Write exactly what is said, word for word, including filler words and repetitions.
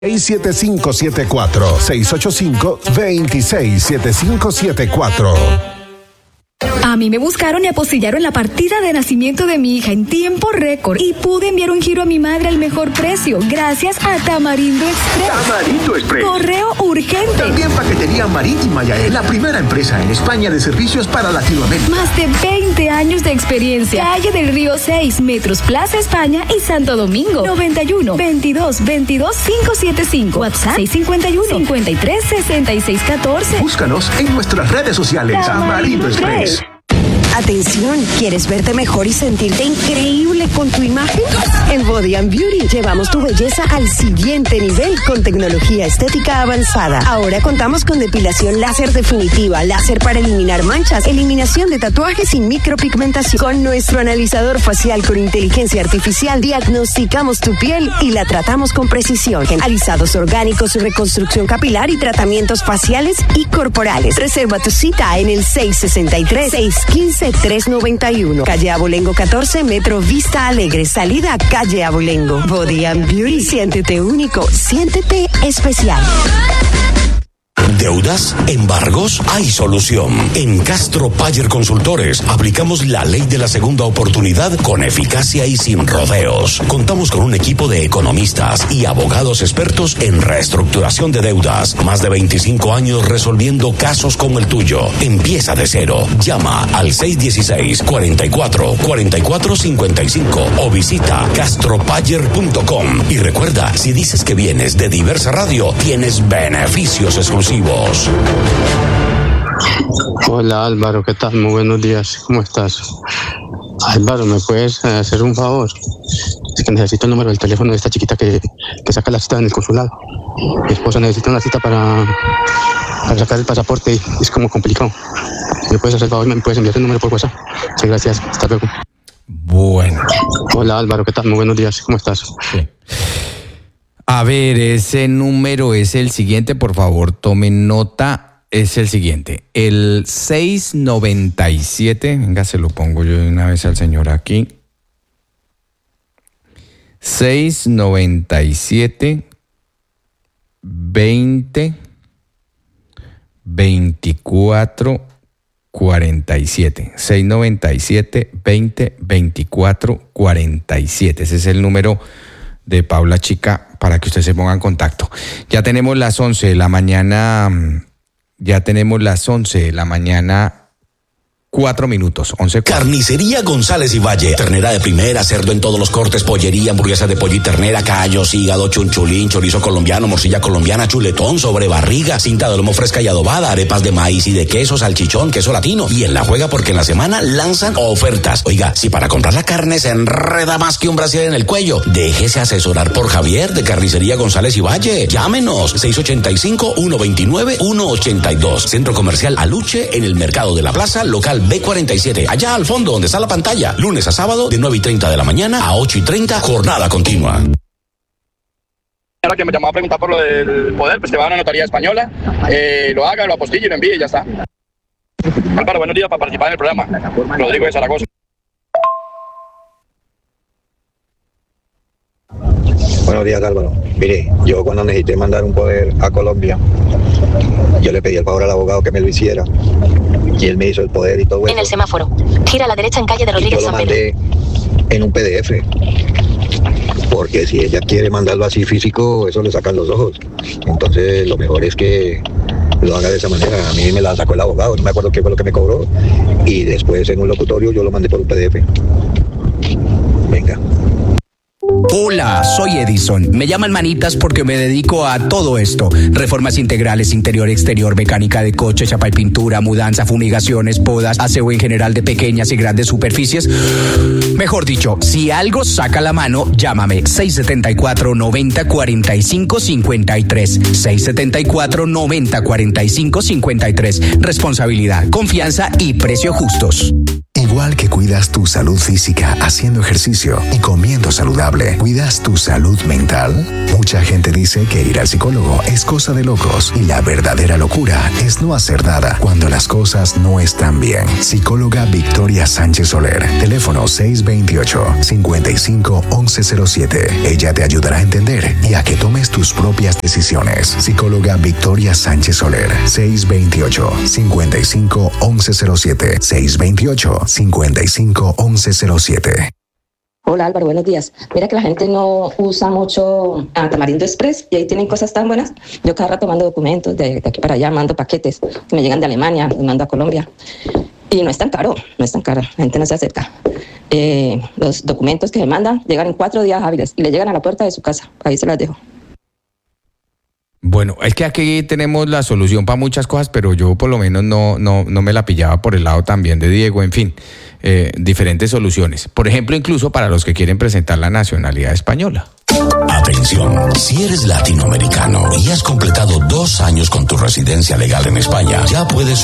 seis siete cinco siete cuatro, seis ocho cinco, dos seis siete cinco siete cuatro. A mí me buscaron y apostillaron la partida de nacimiento de mi hija en tiempo récord y pude enviar un giro a mi madre al mejor precio gracias a Tamarindo Express. Tamarindo Express. Correo urgente. También paquetería marítima Yael, la primera empresa en España de servicios para Latinoamérica. Más de veinte años de experiencia. Calle del Río seis, Metros Plaza España y Santo Domingo. noventa y uno, veintidós, veintidós, quinientos setenta y cinco. WhatsApp seis cinco uno, cincuenta y tres, sesenta y seis catorce. Búscanos en nuestras redes sociales. Tamarindo Express. Atención, ¿quieres verte mejor y sentirte increíble con tu imagen? En Body and Beauty llevamos tu belleza al siguiente nivel con tecnología estética avanzada. Ahora contamos con depilación láser definitiva, láser para eliminar manchas, eliminación de tatuajes sin micropigmentación. Con nuestro analizador facial con inteligencia artificial diagnosticamos tu piel y la tratamos con precisión. Alisados orgánicos, reconstrucción capilar y tratamientos faciales y corporales. Reserva tu cita en el seis seis tres, seis uno cinco, tres nueve uno. Calle Abolengo catorce, Metro Vista Alegre. Salida Calle Abolengo. Body and Beauty. Siéntete único. Siéntete especial. ¿Deudas? ¿Embargos? Hay solución. En Castro Payer Consultores aplicamos la ley de la segunda oportunidad con eficacia y sin rodeos. Contamos con un equipo de economistas y abogados expertos en reestructuración de deudas. Más de veinticinco años resolviendo casos como el tuyo. Empieza de cero. Llama al seis uno seis, cuatro cuatro, cuatro cuatro cinco cinco o visita castropayer punto com. Y recuerda, si dices que vienes de Diversa Radio, tienes beneficios exclusivos. Hola Álvaro, ¿qué tal? Muy buenos días, ¿cómo estás? Álvaro, ¿me puedes hacer un favor? Es que necesito el número del teléfono de esta chiquita que, que saca la cita en el consulado. Mi esposa necesita una cita para, para sacar el pasaporte y es como complicado. ¿Me puedes hacer el favor? ¿Me puedes enviar el número por WhatsApp? Muchas gracias, hasta luego. Bueno. Hola Álvaro, ¿qué tal? Muy buenos días, ¿cómo estás? Sí. A ver, ese número es el siguiente, por favor, tomen nota, es el siguiente, el seis noventa y siete, venga, se lo pongo yo de una vez al señor aquí, seis noventa y siete, veinte, veinticuatro, cuarenta y siete, seis noventa y siete, veinte, veinticuatro, cuarenta y siete, ese es el número de Paula Chica para que usted se ponga en contacto. Ya tenemos las once de la mañana, ya tenemos las once de la mañana, cuatro minutos, once. Carnicería González y Valle. Ternera de primera, cerdo en todos los cortes, pollería, hamburguesa de pollo y ternera, callos, hígado, chunchulín, chorizo colombiano, morcilla colombiana, chuletón, sobrebarriga, cinta de lomo fresca y adobada, arepas de maíz y de queso, salchichón, queso latino. Y en la juega porque en la semana lanzan ofertas. Oiga, si para comprar la carne se enreda más que un brasier en el cuello, déjese asesorar por Javier de Carnicería González y Valle. Llámenos, seis ocho cinco, uno dos nueve, uno ocho dos. Centro Comercial Aluche en el Mercado de la Plaza, local B cuarenta y siete, allá al fondo donde está la pantalla, lunes a sábado de nueve y treinta de la mañana a ocho y treinta, jornada continua. Ahora que me llamó a preguntar por lo del poder, pues te va a una notaría española, eh, lo haga, lo apostille y lo envíe y ya está. Álvaro, buenos días para participar en el programa. Rodrigo de Zaragoza. Buenos días, Álvaro. Mire, yo cuando necesité mandar un poder a Colombia, yo le pedí el favor al abogado que me lo hiciera y él me hizo el poder y todo eso. En el semáforo, gira a la derecha en calle de Rodríguez San Pedro. Yo lo mandé en un P D F, porque si ella quiere mandarlo así físico, eso le sacan los ojos. Entonces lo mejor es que lo haga de esa manera. A mí me la sacó el abogado, no me acuerdo qué fue lo que me cobró, y después en un locutorio yo lo mandé por un P D F. Venga. Hola, soy Edison. Me llaman Manitas porque me dedico a todo esto. Reformas integrales, interior, exterior, mecánica de coche, chapa y pintura, mudanza, fumigaciones, podas, aseo en general de pequeñas y grandes superficies. Mejor dicho, si algo saca la mano, llámame seis siete cuatro, noventa, cuarenta y cinco, cincuenta y tres. seis siete cuatro, noventa, cuarenta y cinco, cincuenta y tres. Responsabilidad, confianza y precio justos. En Igual que cuidas tu salud física haciendo ejercicio y comiendo saludable, ¿cuidas tu salud mental? Mucha gente dice que ir al psicólogo es cosa de locos y la verdadera locura es no hacer nada cuando las cosas no están bien. Psicóloga Victoria Sánchez Soler, teléfono seis dos ocho, cinco cinco, once cero siete. Ella te ayudará a entender y a que tomes tus propias decisiones. Psicóloga Victoria Sánchez Soler, seis dos ocho, cinco cinco, once cero siete, seis dos ocho, cinco cinco, once cero siete. Hola Álvaro, buenos días. Mira que la gente no usa mucho a Tamarindo Express y ahí tienen cosas tan buenas. Yo cada rato mando documentos de, de aquí para allá, mando paquetes que me llegan de Alemania, los mando a Colombia. Y no es tan caro, no es tan caro, la gente no se acerca. Eh, los documentos que me mandan llegan en cuatro días hábiles y le llegan a la puerta de su casa. Ahí se las dejo. Bueno, es que aquí tenemos la solución para muchas cosas, pero yo por lo menos no, no, no me la pillaba por el lado también de Diego, en fin, eh, diferentes soluciones. Por ejemplo, incluso para los que quieren presentar la nacionalidad española. Atención, si eres latinoamericano y has completado dos años con tu residencia legal en España, ya puedes